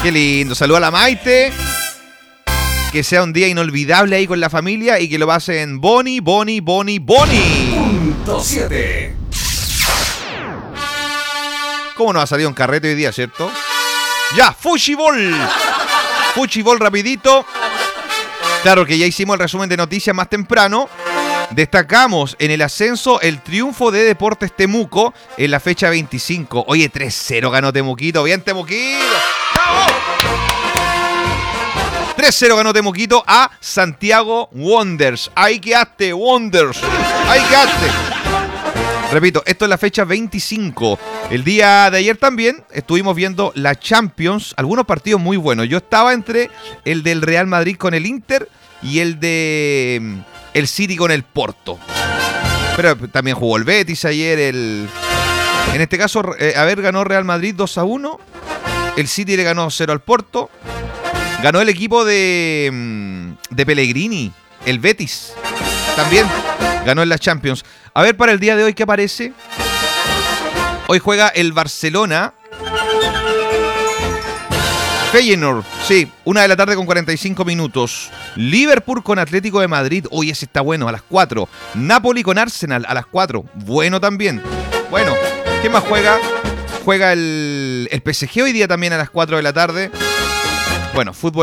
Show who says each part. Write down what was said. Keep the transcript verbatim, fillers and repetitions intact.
Speaker 1: Qué lindo. Saluda a la Maite. Que sea un día inolvidable ahí con la familia y que lo pasen Boni, Boni, Boni, Boni.
Speaker 2: Punto siete.
Speaker 1: ¿Cómo nos ha salido un carrete hoy día, cierto? Ya, Fuchibol. Fuchibol rapidito. Claro que ya hicimos el resumen de noticias más temprano. Destacamos en el ascenso el triunfo de Deportes Temuco en la fecha veinticinco. Oye, tres cero ganó Temuquito. Bien, Temuquito. ¡Bravo! tres cero ganó Temuquito a Santiago Wanderers. Ahí quedaste, Wanderers. Ahí quedaste. Repito, esto es la fecha veinticinco. El día de ayer también estuvimos viendo la Champions. Algunos partidos muy buenos. Yo estaba entre el del Real Madrid con el Inter y el de el City con el Porto. Pero también jugó el Betis ayer. El... En este caso, eh, a ver, ganó Real Madrid dos a uno. El City le ganó cero al Porto. Ganó el equipo de, de Pellegrini, el Betis. También ganó en la Champions. A ver, para el día de hoy, ¿qué aparece? Hoy juega el Barcelona. Feyenoord, sí, una de la tarde con cuarenta y cinco minutos. Liverpool con Atlético de Madrid. Uy, ese está bueno, a las cuatro. Napoli con Arsenal a las cuatro. Bueno también. Bueno, ¿qué más juega? Juega el, el P S G hoy día también a las cuatro de la tarde. Bueno, fútbol.